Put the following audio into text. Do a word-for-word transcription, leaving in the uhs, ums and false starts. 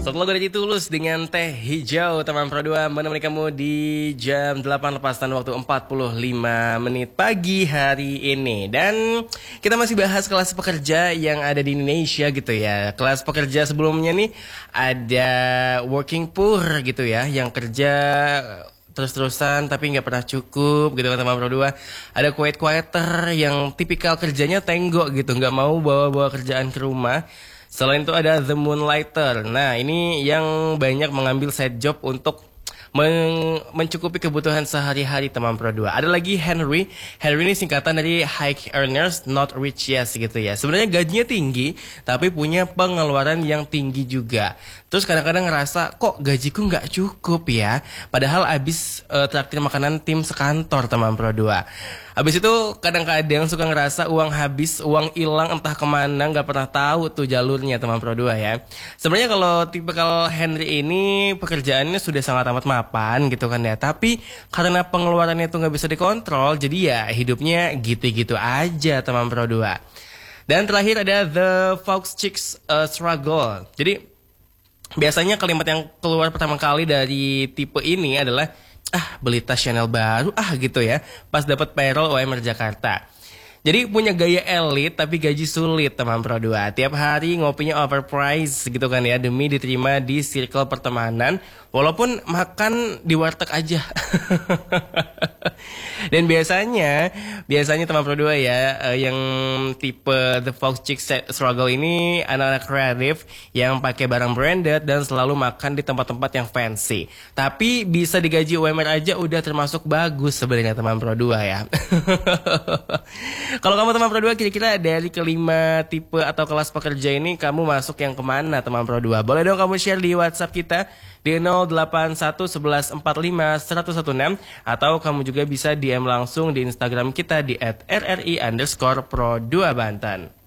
Setelah gue dari Tulus dengan teh hijau teman Pro dua menemani kamu di jam delapan lepas tan waktu empat puluh lima menit pagi hari ini. Dan kita masih bahas kelas pekerja yang ada di Indonesia gitu ya. Kelas pekerja sebelumnya nih ada working poor gitu ya, yang kerja terus-terusan tapi nggak pernah cukup gitu kan teman Pro dua. Ada quiet quieter yang tipikal kerjanya tenggok gitu, nggak mau bawa-bawa kerjaan ke rumah. Selain itu ada The Moonlighter. Nah ini yang banyak mengambil side job untuk men mencukupi kebutuhan sehari-hari teman Pro dua. Ada lagi Henry. Henry ini singkatan dari High Earners Not Rich Yes gitu ya. Sebenarnya gajinya tinggi tapi punya pengeluaran yang tinggi juga. Terus kadang-kadang ngerasa kok gajiku nggak cukup ya. Padahal abis uh, traktir makanan tim sekantor teman Pro dua. Abis itu kadang-kadang suka ngerasa uang habis, uang hilang entah kemana, nggak pernah tahu tuh jalurnya teman Pro dua ya. Sebenarnya kalau tipe kalau Henry ini pekerjaannya sudah sangat amat mapan gitu kan ya. Tapi karena pengeluarannya tuh nggak bisa dikontrol, jadi ya hidupnya gitu-gitu aja teman Pro dua. Dan terakhir ada The Fox Chicks uh, Struggle. Jadi biasanya kalimat yang keluar pertama kali dari tipe ini adalah ah beli tas Chanel baru ah gitu ya pas dapat payroll U M R Jakarta. Jadi punya gaya elit tapi gaji sulit teman Pro dua. Tiap hari ngopinya overpriced gitu kan ya demi diterima di circle pertemanan walaupun makan di warteg aja. Dan biasanya biasanya teman Pro dua ya yang tipe The Fox Chicks Struggle ini anak-anak kreatif yang pakai barang branded dan selalu makan di tempat-tempat yang fancy. Tapi bisa digaji U M R aja udah termasuk bagus sebenarnya teman Pro dua ya. Kalau kamu teman Pro dua kira-kira dari kelima tipe atau kelas pekerja ini kamu masuk yang kemana teman Pro dua? Boleh dong kamu share di WhatsApp kita di nol delapan satu satu satu empat lima satu satu enam atau kamu juga bisa D M langsung di Instagram kita di at r r i underscore pro dua Banten.